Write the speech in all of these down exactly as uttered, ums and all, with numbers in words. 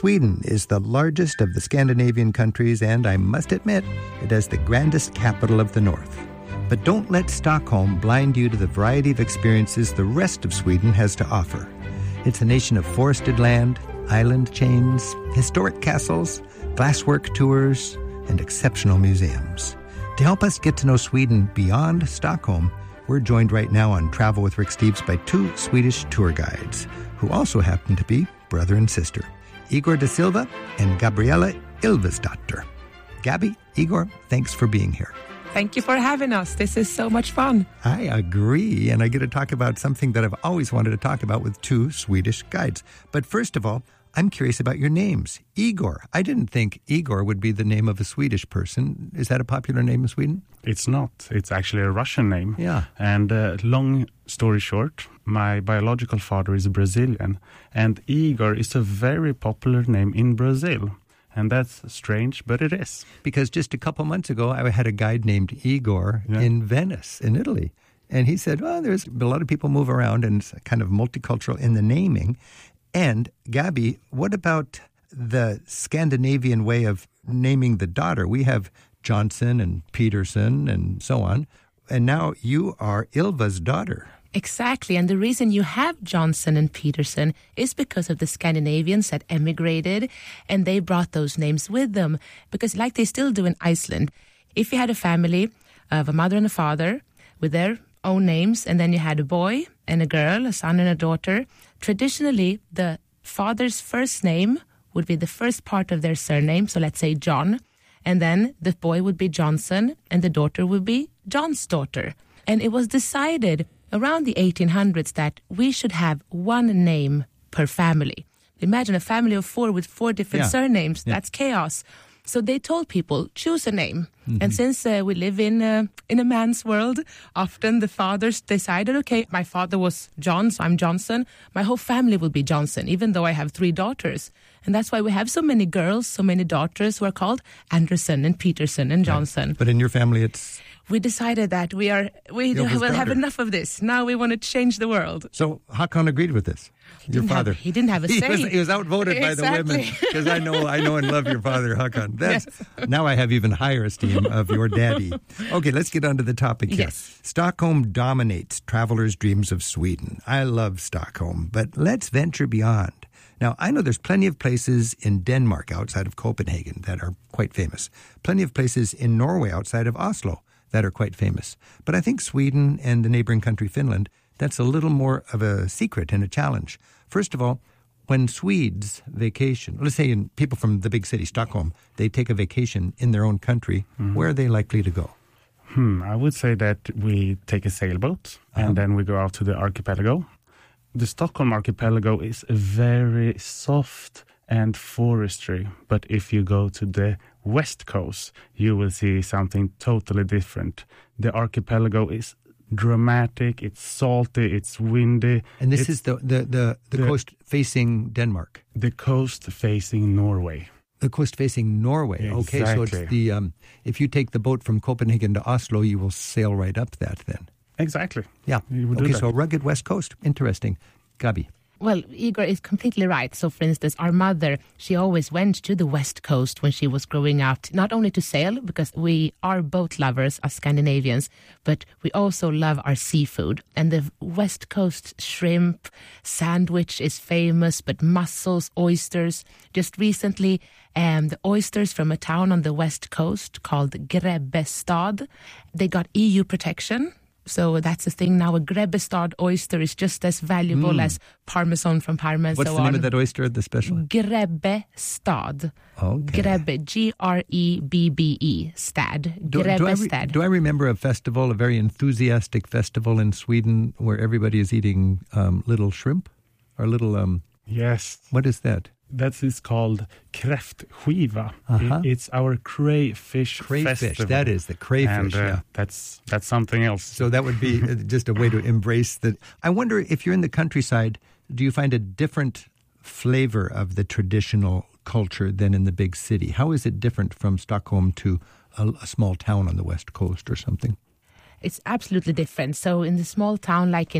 Sweden is the largest of the Scandinavian countries, and I must admit, it has the grandest capital of the north. But don't let Stockholm blind you to the variety of experiences the rest of Sweden has to offer. It's a nation of forested land, island chains, historic castles, glasswork tours, and exceptional museums. To help us get to know Sweden beyond Stockholm, we're joined right now on Travel with Rick Steves by two Swedish tour guides, who also happen to be brother and sister, Igor da Silva and Gabriella Ylvesdotter. Gabby, Igor, thanks for being here. Thank you for having us. This is so much fun. I agree, and I get to talk about something that I've always wanted to talk about with two Swedish guides. But first of all, I'm curious about your names. Igor. I didn't think Igor would be the name of a Swedish person. Is that a popular name in Sweden? It's not. It's actually a Russian name. Yeah. And uh, long story short, my biological father is Brazilian, and Igor is a very popular name in Brazil. And that's strange, but it is. Because just a couple months ago, I had a guide named Igor yeah. in Venice, in Italy. And he said, well, there's a lot of people move around, and it's kind of multicultural in the naming. And, Gabby, what about the Scandinavian way of naming the daughter? We have Johnson and Peterson and so on. And now you are Ylva's daughter. Exactly. And the reason you have Johnson and Peterson is because of the Scandinavians that emigrated, and they brought those names with them. Because like they still do in Iceland, if you had a family of a mother and a father with their own names, and then you had a boy and a girl, a son and a daughter, traditionally the father's first name would be the first part of their surname, so let's say John, and then the boy would be Johnson and the daughter would be John's daughter. And it was decided around the eighteen hundreds that we should have one name per family. Imagine a family of four with four different yeah. surnames. Yeah. That's chaos. So they told people, choose a name. Mm-hmm. And since uh, we live in, uh, in a man's world, often the fathers decided, okay, my father was John, so I'm Johnson. My whole family will be Johnson, even though I have three daughters. And that's why we have so many girls, so many daughters who are called Anderson and Peterson and Johnson. Right. But in your family, it's... We decided that we are we will have enough of this. Now we want to change the world. So Håkan agreed with this. He your father. Have, he didn't have a he say. Was, he was outvoted exactly. by the women. Because I know, I know and love your father, Håkan. That's, yes. Now I have even higher esteem of your daddy. Okay, let's get on to the topic here. Yes. Stockholm dominates travelers' dreams of Sweden. I love Stockholm, but let's venture beyond. Now, I know there's plenty of places in Denmark outside of Copenhagen that are quite famous. Plenty of places in Norway outside of Oslo that are quite famous. But I think Sweden and the neighboring country, Finland, that's a little more of a secret and a challenge. First of all, when Swedes vacation, let's say in people from the big city, Stockholm, they take a vacation in their own country, mm-hmm. where are they likely to go? Hmm, I would say that we take a sailboat uh-huh. and then we go out to the archipelago. The Stockholm archipelago is very soft and forestry, but if you go to the west coast, you will see something totally different. The archipelago is dramatic, it's salty, it's windy. And this it's is the, the, the, the, the coast facing Denmark? The coast facing Norway. The coast facing Norway. Exactly. Okay, so it's the um, if you take the boat from Copenhagen to Oslo, you will sail right up that then. Exactly. Yeah. Okay, so rugged west coast. Interesting. Gabi. Well, Igor is completely right. So, for instance, our mother, she always went to the West Coast when she was growing up, not only to sail, because we are boat lovers as Scandinavians, but we also love our seafood. And the West Coast shrimp sandwich is famous, but mussels, oysters. Just recently, um, the oysters from a town on the West Coast called Grebbestad, they got E U protection. So that's the thing now. A Grebbestad oyster is just as valuable mm. as Parmesan from Parma and What's so the name on. of that oyster, the special? Grebbestad. Okay. Grebbe, G R E B B E, stad. Do, do, I re- do I remember a festival, a very enthusiastic festival in Sweden where everybody is eating um, little shrimp? Or little... Um, yes. What is that? That is called kräftskiva. Uh-huh. It, it's our crayfish, crayfish festival. That is the crayfish. And, uh, yeah, that's that's something else. So that would be just a way to embrace the. I wonder if you're in the countryside, do you find a different flavor of the traditional culture than in the big city? How is it different from Stockholm to a, a small town on the west coast or something? It's absolutely different. So in the small town, like in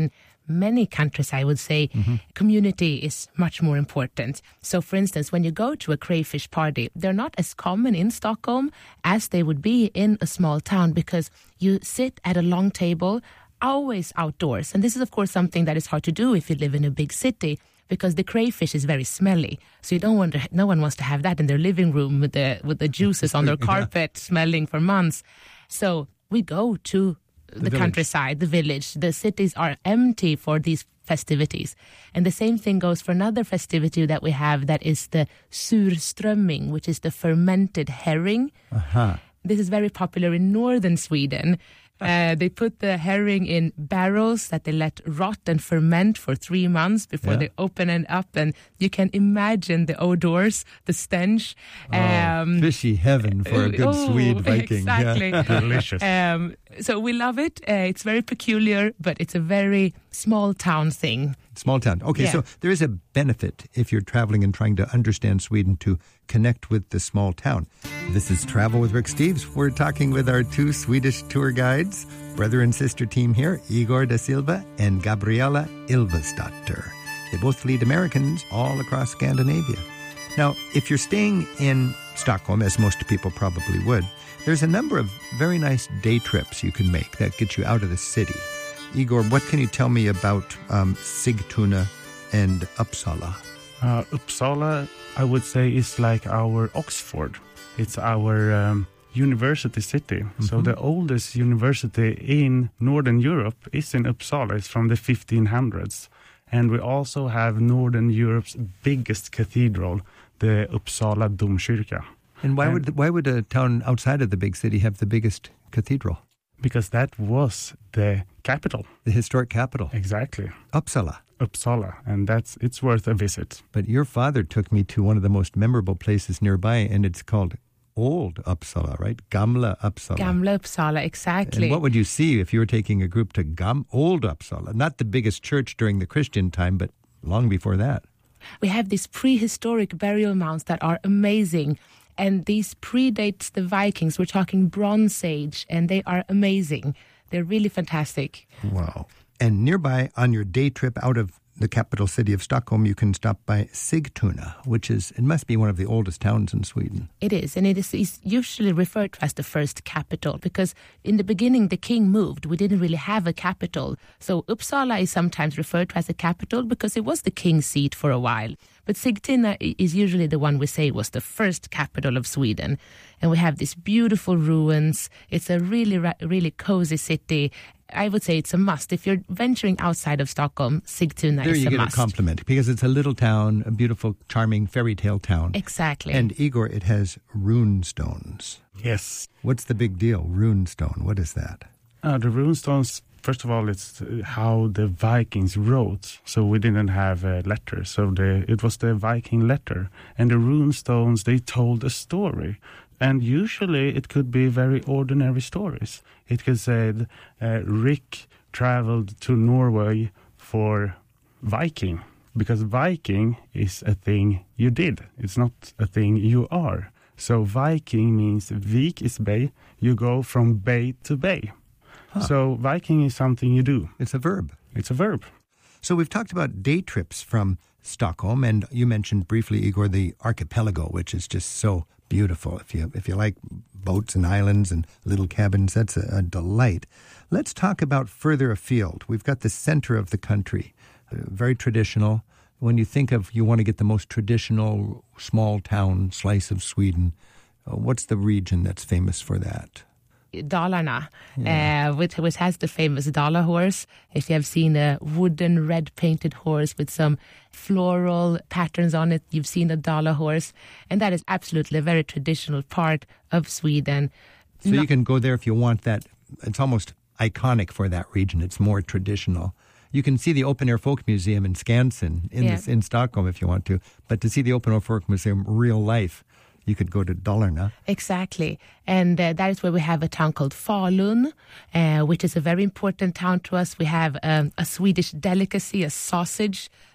many countries, I would say, mm-hmm. community is much more important. So, for instance, when you go to a crayfish party, they're not as common in Stockholm as they would be in a small town, because you sit at a long table, always outdoors. And this is, of course, something that is hard to do if you live in a big city, because the crayfish is very smelly. So you don't want to, no one wants to have that in their living room with the with the juices on their carpet yeah. smelling for months. So we go to the, the countryside, the village. The cities are empty for these festivities. And the same thing goes for another festivity that we have, that is the surströmming, which is the fermented herring. Uh-huh. This is very popular in northern Sweden. Uh, they put the herring in barrels that they let rot and ferment for three months before yeah. they open it up. And you can imagine the odors, the stench. Oh, um, fishy heaven for a good oh, Swede Viking. Exactly. Yeah. Delicious. Um, so we love it. Uh, it's very peculiar, but it's a very small town thing. Small town. Okay, yeah. So there is a benefit if you're traveling and trying to understand Sweden to connect with the small town. This is Travel with Rick Steves. We're talking with our two Swedish tour guides, brother and sister team here, Igor da Silva and Gabriella Ylvesdotter. They both lead Americans all across Scandinavia. Now, if you're staying in Stockholm, as most people probably would, there's a number of very nice day trips you can make that get you out of the city. Igor, what can you tell me about um, Sigtuna and Uppsala? Uh, Uppsala, I would say, is like our Oxford. It's our um, university city. Mm-hmm. So the oldest university in Northern Europe is in Uppsala. It's from the fifteen hundreds. And we also have Northern Europe's biggest cathedral, the Uppsala Domkyrka. And why and would why would a town outside of the big city have the biggest cathedral? Because that was the capital. The historic capital. Exactly. Uppsala. Uppsala. And that's it's worth a visit. But your father took me to one of the most memorable places nearby, and it's called Old Uppsala, right? Gamla Uppsala. Gamla Uppsala, exactly. And what would you see if you were taking a group to Gam Old Uppsala? Not the biggest church during the Christian time, but long before that. We have these prehistoric burial mounds that are amazing. And these predates the Vikings. We're talking Bronze Age, and they are amazing. They're really fantastic. Wow. And nearby, on your day trip out of the capital city of Stockholm, you can stop by Sigtuna, which is, it must be one of the oldest towns in Sweden. It is, and it is is usually referred to as the first capital, because in the beginning the king moved. We didn't really have a capital. So Uppsala is sometimes referred to as a capital because it was the king's seat for a while. But Sigtuna is usually the one we say was the first capital of Sweden. And we have these beautiful ruins. It's a really, really cozy city. I would say it's a must. If you're venturing outside of Stockholm, Sigtuna there is a must. There you get a compliment, because it's a little town, a beautiful, charming fairy tale town. Exactly. And Igor, it has rune stones. Yes. What's the big deal, rune stone? What is that? Uh, the rune stones, first of all, it's how the Vikings wrote. So we didn't have a letter. So the, it was the Viking letter. And the rune stones, they told a story. And usually it could be very ordinary stories. It could say uh, Rick traveled to Norway for Viking, because Viking is a thing you did. It's not a thing you are. So Viking means Vik is bay. You go from bay to bay. Huh. So Viking is something you do. It's a verb. It's a verb. So we've talked about day trips from Stockholm, and you mentioned briefly, Igor, the archipelago, which is just so beautiful. If you if you like boats and islands and little cabins, that's a, a delight. Let's talk about further afield. We've got the center of the country, uh, very traditional. When you think of, you want to get the most traditional small town slice of Sweden, uh, what's the region that's famous for that? Dalarna, yeah. uh, which, which has the famous Dala horse. If you have seen a wooden red painted horse with some floral patterns on it, you've seen a Dala horse. And that is absolutely a very traditional part of Sweden. So no- you can go there if you want that. It's almost iconic for that region. It's more traditional. You can see the Open Air Folk Museum in Skansen in, yeah. this, in Stockholm if you want to. But to see the Open Air Folk Museum real life, you could go to Dalarna. Exactly. And uh, that is where we have a town called Falun, uh, which is a very important town to us. We have um, a Swedish delicacy, a sausage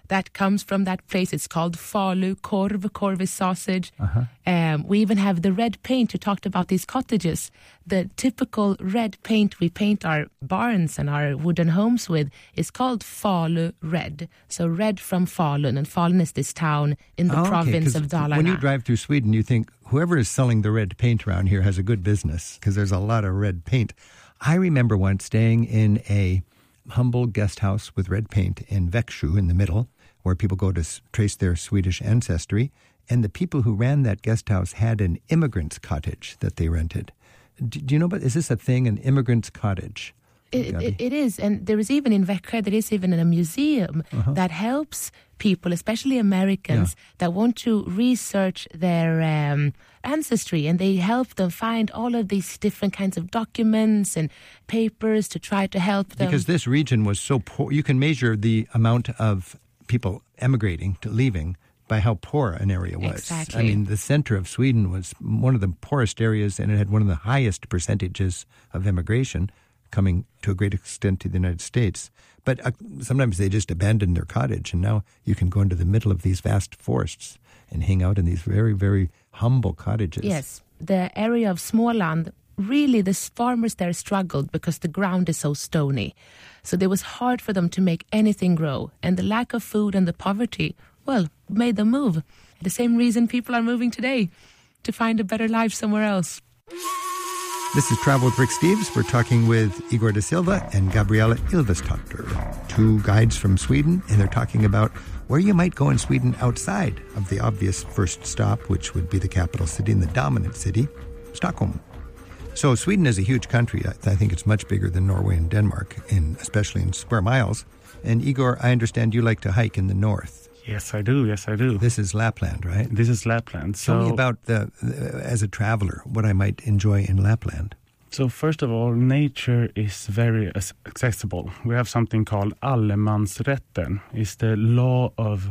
that comes from that place. It's called falu korv. Korv is sausage. Uh-huh. Um, we even have the red paint. You talked about these cottages. The typical red paint we paint our barns and our wooden homes with is called Falu red. So red from Falun, and Falun is this town in the Oh, okay, province 'cause of Dalarna. when you drive through Sweden, you think whoever is selling the red paint around here has a good business because there's a lot of red paint. I remember once staying in a humble guest house with red paint in Växjö in the middle, where people go to s- trace their Swedish ancestry. And the people who ran that guest house had an immigrant's cottage that they rented. Do, do you know about, is this a thing, an immigrant's cottage? It, it, it is, and there is even in Växjö, there is even a museum Uh-huh. that helps people, especially Americans, that want to research their um, ancestry, and they help them find all of these different kinds of documents and papers to try to help them. Because this region was so poor, you can measure the amount of people emigrating to leaving by how poor an area was. Exactly. I mean, the center of Sweden was one of the poorest areas, and it had one of the highest percentages of immigration coming to a great extent to the United States. But uh, sometimes they just abandoned their cottage, and now you can go into the middle of these vast forests and hang out in these very, very humble cottages. Yes, the area of Småland, really the farmers there struggled because the ground is so stony. So it was hard for them to make anything grow. And the lack of food and the poverty, well, made them move. The same reason people are moving today, to find a better life somewhere else. This is Travel with Rick Steves. We're talking with Igor da Silva and Gabriella Ylvesdotter, two guides from Sweden, and they're talking about where you might go in Sweden outside of the obvious first stop, which would be the capital city and the dominant city, Stockholm. So Sweden is a huge country. I think it's much bigger than Norway and Denmark, in, especially in square miles. And Igor, I understand you like to hike in the north. Yes, I do. Yes, I do. This is Lapland, right? This is Lapland. So, Tell me about, the, the, as a traveler, what I might enjoy in Lapland. So first of all, nature is very accessible. We have something called allemansrätten. It's the law of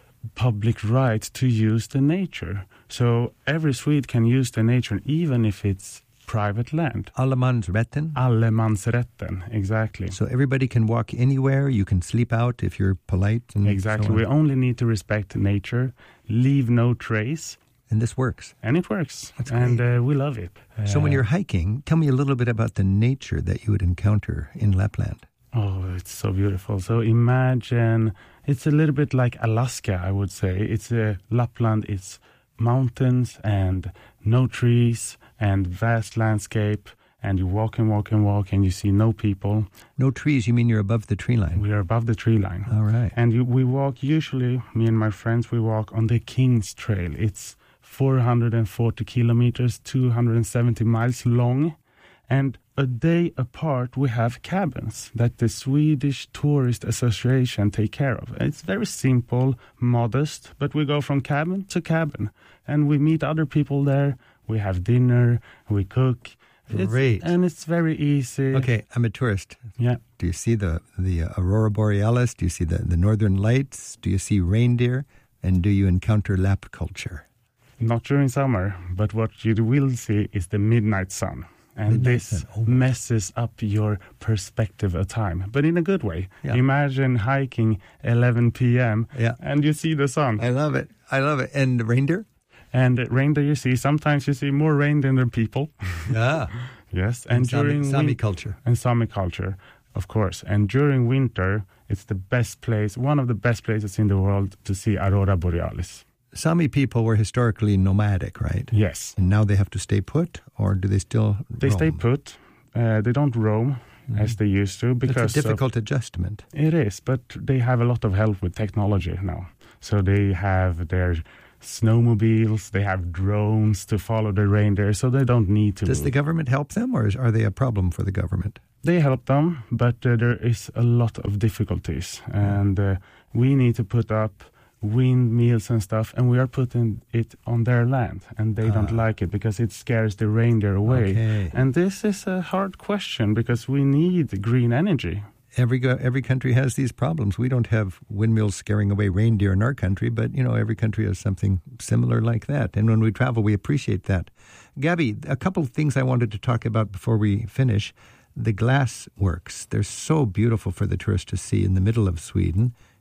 public right to use the nature. So every Swede can use the nature, even if it's private land. Allemansrätten? Allemansrätten, exactly. So everybody can walk anywhere, you can sleep out if you're polite. And Exactly. so on. We only need to respect nature, leave no trace. And this works. And it works. That's and great. uh, we love it. So when Uh, you're hiking, tell me a little bit about the nature that you would encounter in Lapland. Oh, it's so beautiful. So imagine, it's a little bit like Alaska, I would say. It's uh, Lapland, it's mountains and no trees and vast landscape. And you walk and walk and walk and you see no people. No trees, you mean you're above the tree line? We are above the tree line. All right. And you, we walk, usually, me and my friends, we walk on the King's Trail. It's four hundred forty kilometers, two hundred seventy miles long. And a day apart, we have cabins that the Swedish Tourist Association take care of. It's very simple, modest, but we go from cabin to cabin. And we meet other people there. We have dinner, we cook. It's, Great. and it's very easy. Okay, I'm a tourist. Yeah. Do you see the, the uh, Aurora Borealis? Do you see the, the Northern Lights? Do you see reindeer? And do you encounter Lapp culture? Not during summer, but what you will see is the midnight sun. And Midnight this sun, oh. messes up your perspective of time, but in a good way. Yeah. Imagine hiking eleven p.m. Yeah. and you see the sun. I love it. I love it. And reindeer? And reindeer you see, sometimes you see more reindeer than people. Yeah. Yes. And, Sami, during Sami win- culture. And Sami culture, of course. And during winter, it's the best place, one of the best places in the world to see Aurora Borealis. Sami people were historically nomadic, right? Yes. And now they have to stay put, or do they still They roam? stay put. Uh, they don't roam as they used to because It's a of- difficult adjustment. It is, but they have a lot of help with technology now. So they have their snowmobiles, they have drones to follow the reindeer, so they don't need to Does move. the government help them, or is, are they a problem for the government? They help them, but uh, there is a lot of difficulties. And uh, we need to put up windmills and stuff, and we are putting it on their land, and they don't like it because it scares the reindeer away. Okay. And this is a hard question because we need green energy. Every go- every country has these problems. We don't have windmills scaring away reindeer in our country, but, you know, every country has something similar like that. And when we travel, we appreciate that. Gabby, a couple of things I wanted to talk about before we finish. The glass works. They're so beautiful for the tourist to see in the middle of Sweden.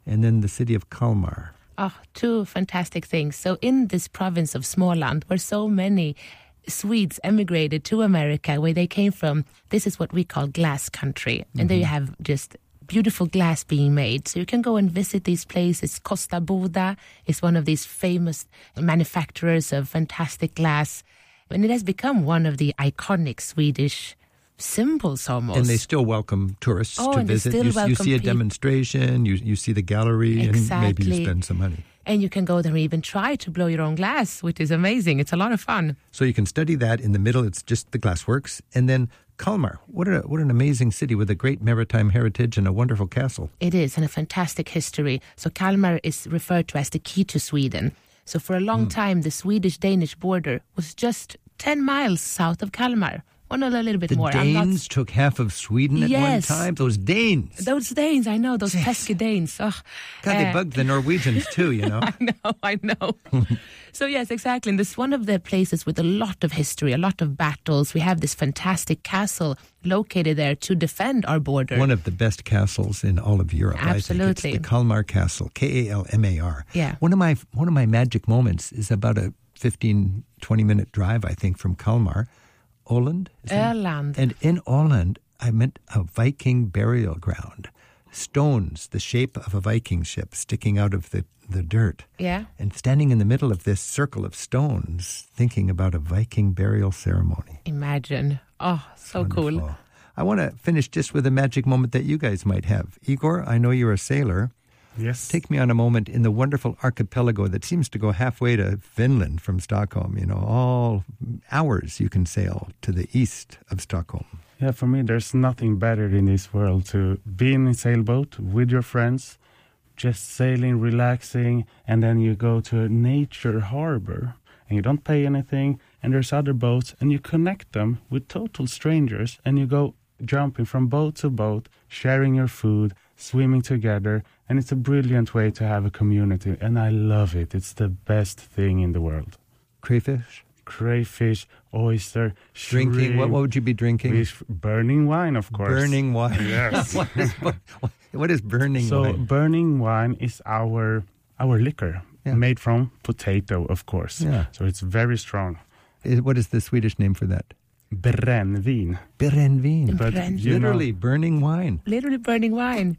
and then the city of Kalmar. Oh, two fantastic things. So in this province of Småland, where so many Swedes emigrated to America, where they came from, this is what we call glass country. Mm-hmm. And there you have just beautiful glass being made. So you can go and visit these places. Kosta Boda is one of these famous manufacturers of fantastic glass. And it has become one of the iconic Swedish symbols almost. And they still welcome tourists oh, to and visit. They still You, welcome you see a people. demonstration, you you see the gallery, Exactly. and maybe you spend some money. And you can go there and even try to blow your own glass, which is amazing. It's a lot of fun. So you can study that. In the middle, it's just the glassworks. And then Kalmar, what, a, what an amazing city with a great maritime heritage and a wonderful castle. It is, and a fantastic history. So Kalmar is referred to as the key to Sweden. So for a long mm. time, the Swedish-Danish border was just ten miles south of Kalmar. Well, no, a little bit the more. The Danes I'm not... took half of Sweden at yes. one time? Those Danes. Those Danes, I know, those pesky Danes. Oh, God, they uh, bugged the Norwegians too, you know. I know, I know. So yes, exactly. And this is one of the places with a lot of history, a lot of battles. We have this fantastic castle located there to defend our border. One of the best castles in all of Europe. Absolutely. I think it's the Kalmar Castle, K A L M A R. Yeah. One of my one of my magic moments is about a fifteen, twenty minute drive, I think, from Kalmar. Åland? Öland. And in Åland, I met a Viking burial ground. Stones, the shape of a Viking ship sticking out of the, the dirt. Yeah. And standing in the middle of this circle of stones, thinking about a Viking burial ceremony. Imagine. Oh, so Wonderful. Cool. I want to finish just with a magic moment that you guys might have. Igor, I know you're a sailor. Yes. Take me on a moment in the wonderful archipelago that seems to go halfway to Finland from Stockholm. You know, all hours you can sail to the east of Stockholm. Yeah, for me, there's nothing better in this world to be in a sailboat with your friends, just sailing, relaxing, and then you go to a nature harbor and you don't pay anything, and there's other boats, and you connect them with total strangers, and you go jumping from boat to boat, sharing your food, swimming together, and it's a brilliant way to have a community, and I love it. It's the best thing in the world. Crayfish? Crayfish, oyster, drinking. shrimp, what, what would you be drinking? Fish, burning wine, of course. Burning wine. Yes. what, is, what, what is burning so wine? So burning wine is our our liquor, yeah. made from potato, of course. Yeah. So it's very strong. What is the Swedish name for that? Brännvin. Brännvin. But Brännvin. Literally know, burning wine. Literally burning wine.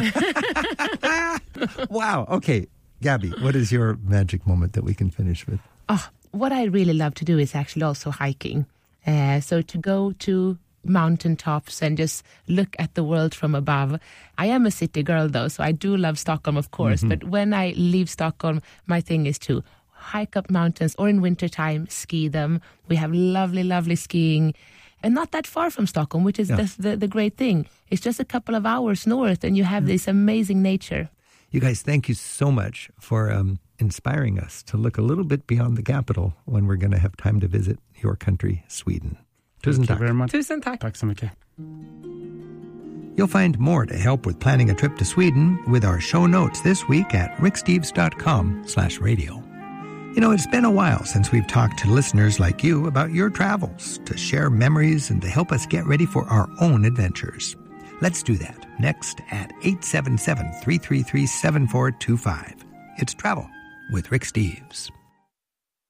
Wow. Okay. Gabby, what is your magic moment that we can finish with? Oh, what I really love to do is actually also hiking. Uh, so to go to mountaintops and just look at the world from above. I am a city girl though, so I do love Stockholm, of course. Mm-hmm. But when I leave Stockholm, my thing is to hike up mountains, or in wintertime, ski them. We have lovely, lovely skiing. And not that far from Stockholm, which is yeah. the, the, the great thing. It's just a couple of hours north, and you have mm-hmm. this amazing nature. You guys, thank you so much for um, inspiring us to look a little bit beyond the capital when we're going to have time to visit your country, Sweden. Tusen tack. Very much. Tusen tack. Tack så mycket. You'll find more to help with planning a trip to Sweden with our show notes this week at ricksteves.com slash radio. You know, it's been a while since we've talked to listeners like you about your travels, to share memories and to help us get ready for our own adventures. Let's do that next at eight seven seven, three three three, seven four two five. It's Travel with Rick Steves.